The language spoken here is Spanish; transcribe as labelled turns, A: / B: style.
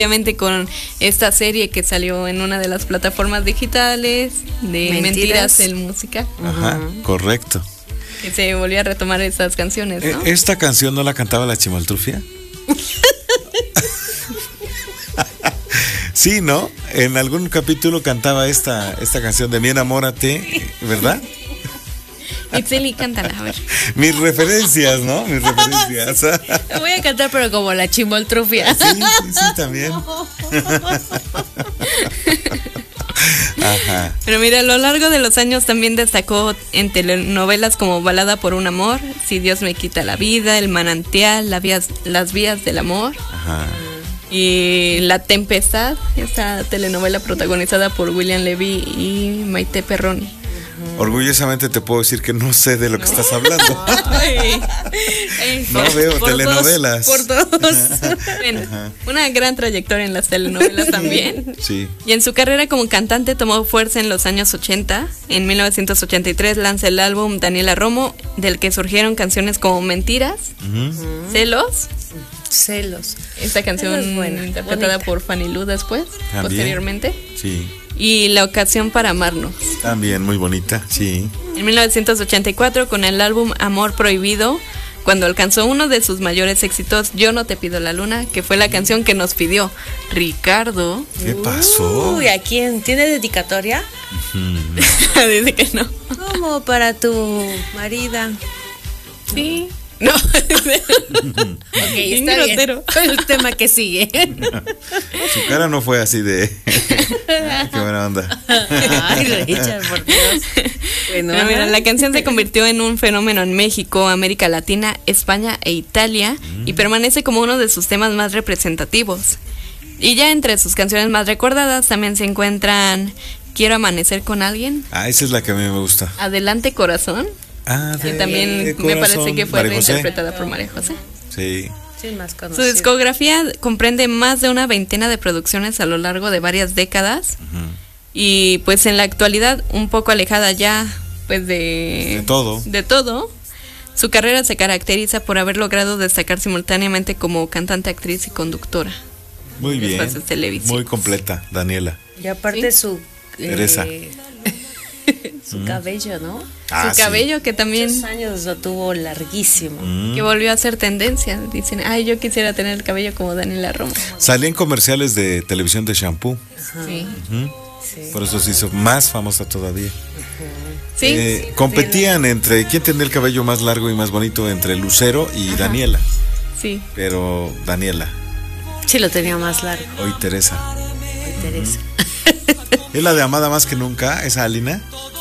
A: obviamente con esta serie que salió en una de las plataformas digitales de Mentiras el Musical.
B: Ajá, correcto.
A: Que se volvió a retomar esas canciones, ¿no?
B: ¿Esta canción no la cantaba la Chimaltrufia? Sí, ¿no? En algún capítulo cantaba esta canción de Mi Enamórate, ¿verdad?
A: Itzeli, cántala, a ver.
B: Mis referencias, ¿no? Mis referencias.
C: Voy a cantar, pero como la Chimoltrufia.
B: Sí, también. Ajá.
A: Pero mira, a lo largo de los años también destacó en telenovelas como Balada por un amor, Si Dios me quita la vida, El manantial, Las vías del amor.
B: Ajá.
A: Y La tempestad, esta telenovela protagonizada por William Levy y Maite Perroni.
B: Orgullosamente te puedo decir que no sé de lo que estás hablando. No veo
A: por
B: telenovelas.
A: Por dos. Bueno, una gran trayectoria en las telenovelas también.
B: Sí.
A: Y en su carrera como cantante tomó fuerza en los años 80. En 1983 lanza el álbum Daniela Romo, del que surgieron canciones como Mentiras, Celos. Esta canción interpretada por Fanny Lu después,
B: ¿también?
A: Posteriormente.
B: Sí.
A: Y La ocasión para amarnos.
B: También muy bonita, sí.
A: En 1984 con el álbum Amor Prohibido, cuando alcanzó uno de sus mayores éxitos, Yo no te pido la luna, que fue la canción que nos pidió Ricardo.
B: ¿Qué pasó?
C: Uy, ¿a quién? ¿Tiene dedicatoria?
A: Dice que no.
C: ¿Cómo para tu marida?
A: Sí. No.
C: Ok, está bien. El tema que sigue.
B: Su cara no fue así de... Qué buena onda.
C: Ay, Richard, por Dios. Bueno,
A: pero mira, la canción se convirtió en un fenómeno en México, América Latina, España e Italia, y permanece como uno de sus temas más representativos. Y ya entre sus canciones más recordadas también se encuentran Quiero amanecer con alguien.
B: Esa es la que a mí me gusta.
A: Adelante corazón. Que también me parece que fue reinterpretada por María José.
B: Sí.
A: Su discografía comprende más de una veintena de producciones a lo largo de varias décadas. Y pues en la actualidad un poco alejada ya pues de todo. Su carrera se caracteriza por haber logrado destacar simultáneamente como cantante, actriz y conductora.
B: Muy bien.
A: Muy
B: completa, Daniela.
C: Y aparte
A: ¿sí?
B: Teresa.
C: Su cabello, ¿no?
A: Su cabello que también
C: muchos años lo tuvo larguísimo.
A: Que volvió a ser tendencia. Dicen, yo quisiera tener el cabello como Daniela Romo.
B: Salía en comerciales de televisión de shampoo.
A: Sí.
B: Sí. Por eso se hizo más famosa todavía.
A: Sí.
B: Competían entre quién tenía el cabello más largo y más bonito, entre Lucero y Daniela.
A: Sí.
B: Pero Daniela.
C: Sí, lo tenía más largo.
B: Hoy Teresa. ¿Es la de Amada más que nunca, esa Alina?